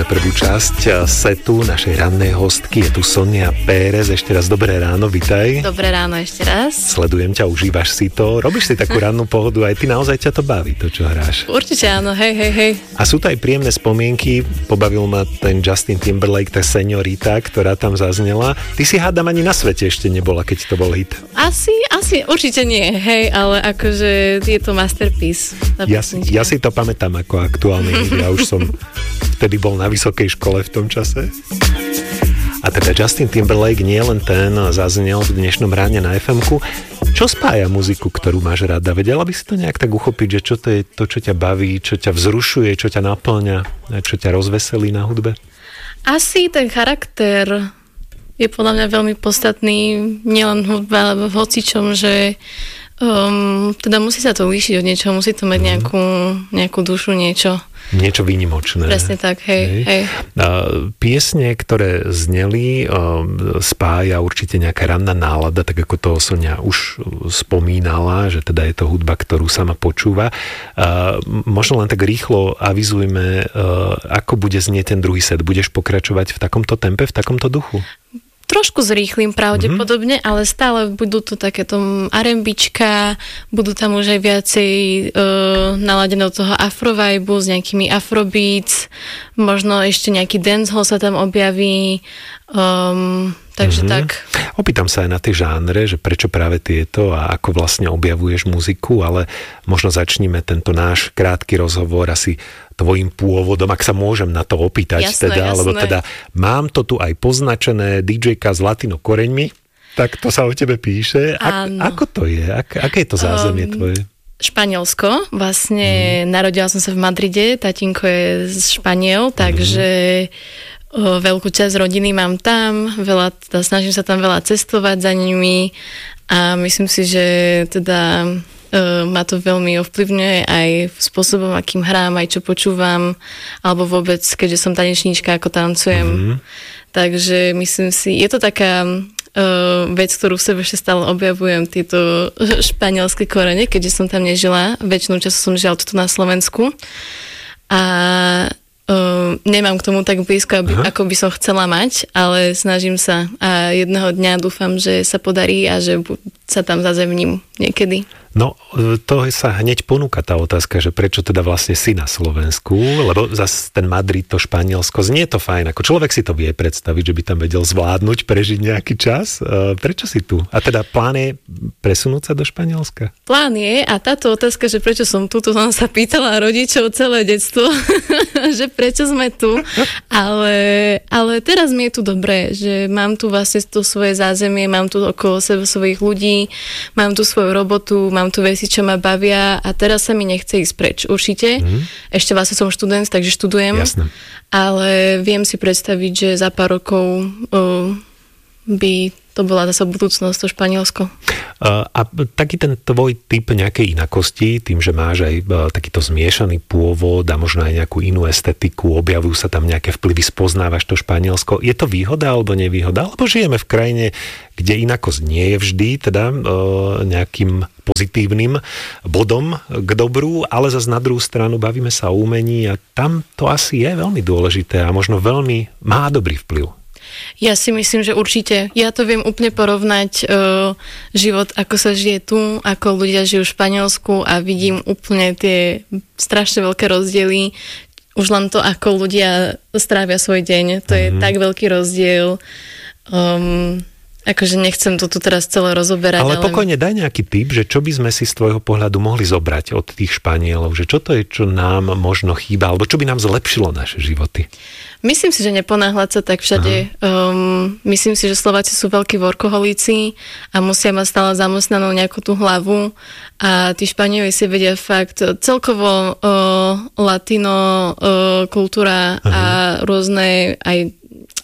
Prvú časť setu našej rannej hostky je tu Sonia Pérez. Ešte raz dobré ráno, vitaj. Dobré ráno ešte raz. Sledujem ťa, užívaš si to. Robíš si takú rannú pohodu, aj ty naozaj ťa to baví, to čo hráš. Určite áno, hej. A sú to aj príjemné spomienky. Pobavil ma ten Justin Timberlake, tá Señorita, ktorá tam zaznela. Ty si hádam ani na svete ešte nebola, keď to bol hit. Asi určite nie, hej, ale akože je to masterpiece. Ja si to pamätám ako aktuálny hit. Ja už som vtedy bol na vysokej škole v tom čase. A teda Justin Timberlake nie len ten zaznel v dnešnom ráne na FM-ku. Čo spája muziku, ktorú máš rada? Vedela by si to nejak tak uchopiť, že čo to je to, čo ťa baví, čo ťa vzrušuje, čo ťa naplňa, čo ťa rozveselí na hudbe? Asi ten charakter je podľa mňa veľmi podstatný, nielen v hudbe, ale v hocičom, že teda musí sa to líšiť od niečoho, musí to mať nejakú dušu, niečo. Niečo výnimočné. Presne tak, hej. Piesne, ktoré zneli, spája určite nejaká ranná nálada, tak ako to Sonia už spomínala, že teda je to hudba, ktorú sama počúva. Možno len tak rýchlo avizujme, ako bude znieť ten druhý set. Budeš pokračovať v takomto tempe, v takomto duchu? Trošku zrýchlim pravdepodobne, ale stále budú tu takéto R&Bčka, budú tam už aj viacej naladené do toho afro-vibe s nejakými afrobeats, možno ešte nejaký dancehall sa tam objaví, takže tak. Opýtam sa aj na tie žánre, že prečo práve tieto a ako vlastne objavuješ muziku, ale možno začníme tento náš krátky rozhovor asi tvojim pôvodom, ak sa môžem na to opýtať. Jasné. Lebo teda mám to tu aj poznačené DJ-ka s latino koreňmi, tak to sa o tebe píše. Ako to je? Aké je to zázemie tvoje? Španielsko. Vlastne narodila som sa v Madride, tatínko je z Španiel, takže veľkú časť rodiny mám tam, snažím sa tam veľa cestovať za nimi a myslím si, že teda ma to veľmi ovplyvňuje aj spôsobom, akým hrám, aj čo počúvam, alebo vôbec, keďže som tanečníčka, ako tancujem. Takže myslím si, je to taká vec, ktorú v sebe ešte stále objavujem, tieto španielské korene, keďže som tam nežila. Väčšinu času som žila tu na Slovensku. A nemám k tomu tak blízko, ako by som chcela mať, ale snažím sa a jedného dňa dúfam, že sa podarí a že sa tam zazemním niekedy. No, to sa hneď ponúka tá otázka, že prečo teda vlastne si na Slovensku, lebo zase ten Madrid, to Španielsko, znie to fajn, ako človek si to vie predstaviť, že by tam vedel zvládnuť, prežiť nejaký čas. Prečo si tu? A teda plán je presunúť sa do Španielska? Plán je a táto otázka, že prečo som tu, to som sa pýtala rodičov celé detstvo, že prečo sme tu, ale teraz mi je tu dobré, že mám tu vlastne to svoje zázemie, mám tu okolo seba svojich ľudí, mám tu svoju robotu, mám tu veci, čo ma bavia a teraz sa mi nechce ísť preč. Určite. Ešte vlastne som študent, takže študujem. Jasné. Ale viem si predstaviť, že za pár rokov by to bola zase budúcnosť, to Španielsko. A taký ten tvoj typ nejakej inakosti, tým, že máš aj takýto zmiešaný pôvod a možno aj nejakú inú estetiku, objavujú sa tam nejaké vplyvy, spoznávaš to Španielsko. Je to výhoda alebo nevýhoda? Alebo žijeme v krajine, kde inakosť nie je vždy teda nejakým pozitívnym bodom k dobru, ale zase na druhú stranu bavíme sa o umení a tam to asi je veľmi dôležité a možno veľmi má dobrý vplyv. Ja si myslím, že určite. Ja to viem úplne porovnať život, ako sa žije tu, ako ľudia žijú v Španielsku a vidím úplne tie strašne veľké rozdiely. Už len to, ako ľudia strávia svoj deň, to je tak veľký rozdiel. Akože nechcem to tu teraz celé rozoberať. Ale pokojne daj nejaký tip, že čo by sme si z tvojho pohľadu mohli zobrať od tých Španielov, že čo to je, čo nám možno chýba, alebo čo by nám zlepšilo naše životy? Myslím si, že neponáhľať sa tak všade. Myslím si, že Slováci sú veľkí workoholíci a musia mať stále zamestnanú nejakú tú hlavu a tí Španieli si vedia fakt celkovo latino kultúra a rôzne aj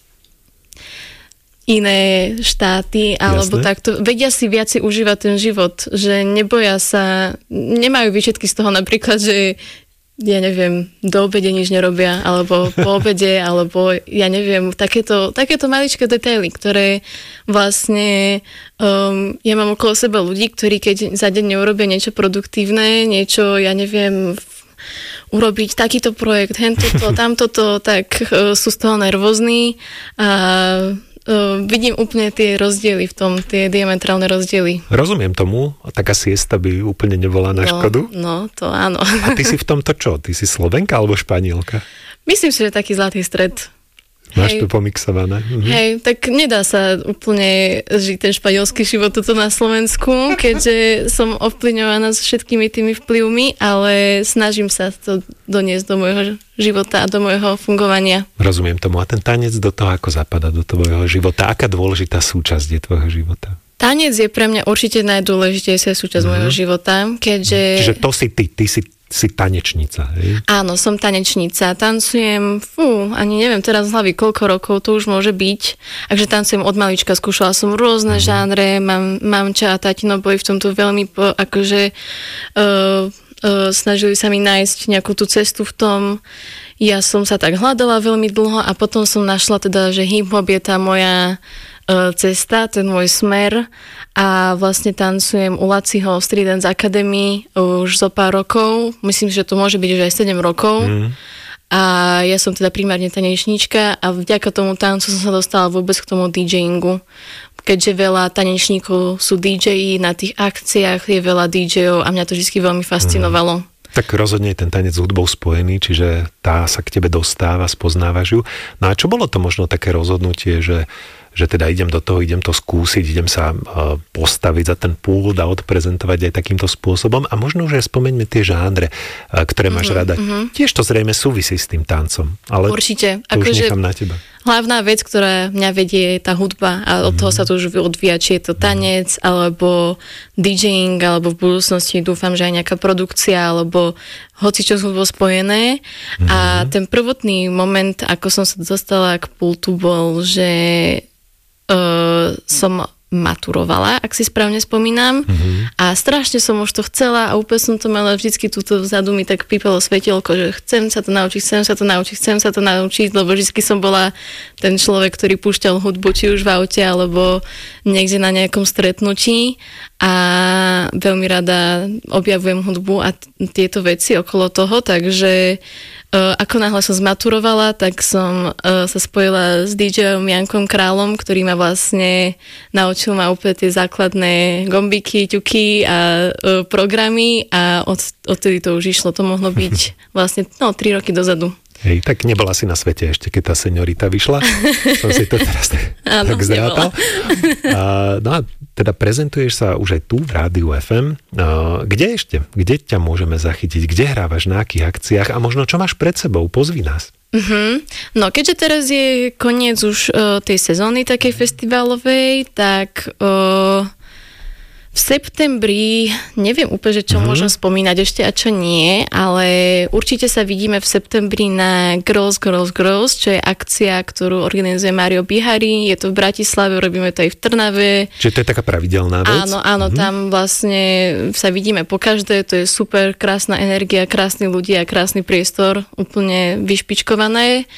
iné štáty, alebo takto. Vedia si viac si užívať ten život, že neboja sa, nemajú výčitky z toho napríklad, že ja neviem, do obede nič nerobia, alebo po obede, alebo ja neviem, takéto maličké detaily, ktoré vlastne ja mám okolo seba ľudí, ktorí keď za deň neurobia niečo produktívne, niečo, ja neviem, urobiť takýto projekt, hentoto, tamtoto, tak sú z toho nervózni a vidím úplne tie rozdiely v tom, tie diametrálne rozdiely. Rozumiem tomu, taká siesta by úplne nebola na škodu. No, to áno. A ty si v tomto čo? Ty si Slovenka alebo Španielka? Myslím si, že taký zlatý stred. Máš to pomixované. Hej, tak nedá sa úplne žiť ten španielský život toto na Slovensku, keďže som ovplyvňovaná s všetkými tými vplyvmi, ale snažím sa to doniesť do môjho života a do môjho fungovania. Rozumiem tomu. A ten tanec do toho ako zapadá do tvojho života? Aká dôležitá súčasť je tvojho života? Tanec je pre mňa určite najdôležitejšia súčasť môjho života, keďže... Čiže to si ty si tanečnica, hej? Áno, som tanečnica. Tancujem, ani neviem teraz z hlavy, koľko rokov to už môže byť. Takže tancujem od malička, skúšala som rôzne žánre, mamča a tatino boli v tomto veľmi snažili sa mi nájsť nejakú tú cestu v tom. Ja som sa tak hľadala veľmi dlho a potom som našla teda, že hip-hop je tá moja cesta, ten môj smer a vlastne tancujem u Laciho v Street Dance Academy už zo pár rokov. Myslím, že to môže byť už aj 7 rokov. A ja som teda primárne tanečníčka a vďaka tomu tancu som sa dostala vôbec k tomu DJingu. Keďže veľa tanečníkov sú DJ na tých akciách, je veľa DJov a mňa to vždy veľmi fascinovalo. Tak rozhodne je ten tanec s hudbou spojený, čiže tá sa k tebe dostáva, spoznávaš ju. No a čo bolo to možno také rozhodnutie, že teda idem do toho, idem to skúsiť, idem sa postaviť za ten pult a odprezentovať aj takýmto spôsobom a možno už aj spomeňme tie žánre, ktoré máš rada. Tiež to zrejme súvisí s tým tancom, ale určite. To už nechám na teba. Hlavná vec, ktorá mňa vedie, je tá hudba a od toho sa to už odvíja, či je to tanec, alebo DJing, alebo v budúcnosti dúfam, že aj nejaká produkcia, alebo hoci čo s hudbou spojené. A ten prvotný moment, ako som sa dostala k pultu, bol, že som maturovala, ak si správne spomínam. A strašne som už to chcela a úplne som to mala vždycky túto vzadu mi tak pípalo svetielko, že chcem sa to naučiť, lebo vždycky som bola ten človek, ktorý púšťal hudbu, či už v aute, alebo niekde na nejakom stretnutí a veľmi rada objavujem hudbu a tieto veci okolo toho, takže ako náhle som zmaturovala, tak som sa spojila s DJom Jankom Králom, ktorý ma vlastne naučil ma úplne tie základné gombiky, ťuky a programy a odtedy to už išlo. To mohlo byť vlastne 3 roky dozadu. Hej, tak nebola si na svete ešte, keď tá seniorita vyšla. Som si to teraz tak zrátal. No a teda prezentuješ sa už aj tu v Rádiu FM. Kde ešte? Kde ťa môžeme zachytiť? Kde hrávaš, na akých akciách? A možno čo máš pred sebou? Pozvi nás. No, keďže teraz je koniec už tej sezóny takej festivalovej, tak v septembri, neviem úplne, čo môžem spomínať ešte a čo nie, ale určite sa vidíme v septembri na Girls, čo je akcia, ktorú organizuje Mário Bihari. Je to v Bratislave, robíme to aj v Trnave. Čiže to je taká pravidelná vec? Áno, tam vlastne sa vidíme po každé, to je super, krásna energia, krásni ľudia, krásny priestor, úplne vyšpičkované.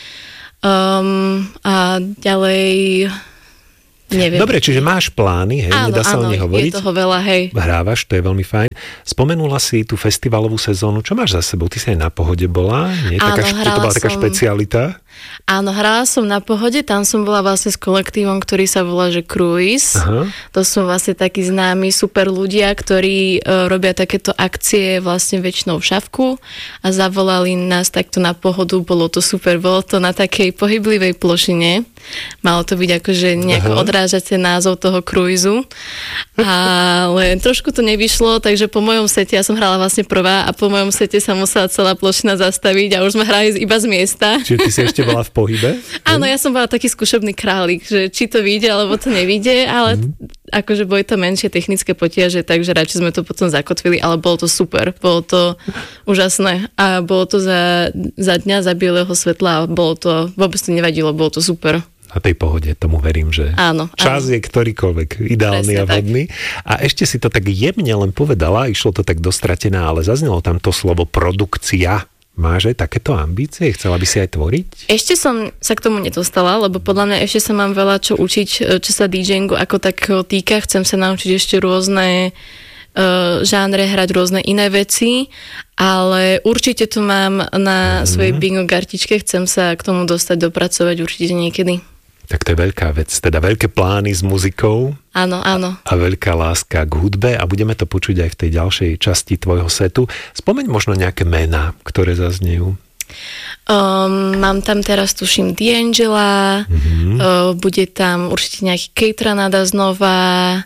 A ďalej... Neviem. Dobre, čiže máš plány, hej, nedá sa o nich hovoriť. Je toho veľa, hej. Hrávaš, to je veľmi fajn. Spomenula si tú festivalovú sezónu, čo máš za sebou? Ty si aj na Pohode bola? Nie? To bola taká špecialita? Áno, hrala som na Pohode, tam som bola vlastne s kolektívom, ktorý sa volá, že Cruise. To sú vlastne takí známi super ľudia, ktorí robia takéto akcie vlastne väčšinou v Šavku a zavolali nás takto na Pohodu, bolo to super, bolo to na takej pohyblivej plošine. Malo to byť akože nejako odrážať ten názov toho cruisu, ale trošku to nevyšlo, takže po mojom sete, ja som hrala vlastne prvá a po mojom sete sa musela celá plošina zastaviť a už sme hrali iba z miesta. Čiže ty si ešte bola v pohybe? Áno, ja som bola taký skúšobný králik, že či to vyjde, alebo to nevyjde, ale akože boli to menšie technické potiaže, takže radšej sme to potom zakotvili, ale bolo to super, bolo to úžasné a bolo to za dňa, za bieleho svetla a bolo to, vôbec to nevadilo, bolo to super. Na tej Pohode, tomu verím, že čas je ktorýkoľvek ideálny a vhodný. A ešte si to tak jemne len povedala, išlo to tak dostratená, ale zaznelo tam to slovo produkcia. Máš aj takéto ambície? Chcela by si aj tvoriť? Ešte som sa k tomu nedostala, lebo podľa mňa ešte sa mám veľa čo učiť, čo sa DJingu ako takého týka. Chcem sa naučiť ešte rôzne žánre, hrať rôzne iné veci, ale určite to mám na svojej bingo kartičke, chcem sa k tomu dopracovať určite niekedy. Tak to je veľká vec, teda veľké plány s muzikou. Áno. A veľká láska k hudbe a budeme to počuť aj v tej ďalšej časti tvojho setu. Spomeň možno nejaké mená, ktoré zaznejú. Mám tam teraz, tuším, D'Angela, bude tam určite nejaký Kate Ranada znova,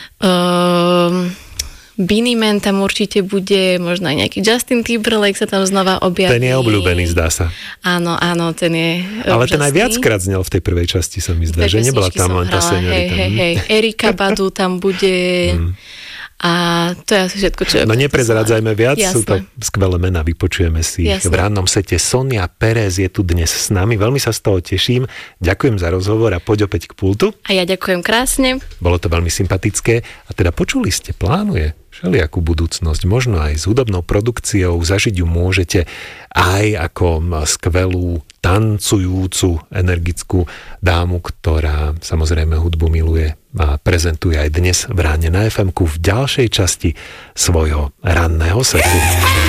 Beanie Man tam určite bude, možno aj nejaký Justin Timberlake sa tam znova objaví. Ten je obľúbený, zdá sa. Áno, ten je ale ten aj viackrát znel v tej prvej časti, sa mi zdá, že nebola tam len tá seniorita. Hej. Erika Badu tam bude a to je asi všetko, čo je. No neprezradzajme viac, Jasné. Sú to skvelé mená, vypočujeme si ich v rannom sete. Sonia Pérez je tu dnes s nami, veľmi sa z toho teším. Ďakujem za rozhovor a poď opäť k pultu. A ja ďakujem krásne. Bolo to veľmi sympatické a teda počuli ste, plánuje všelijakú budúcnosť, možno aj s hudobnou produkciou, zažiť ju môžete aj ako skvelú, tancujúcu, energickú dámu, ktorá samozrejme hudbu miluje a prezentuje aj dnes v ráne na FM-ku v ďalšej časti svojho ranného setu.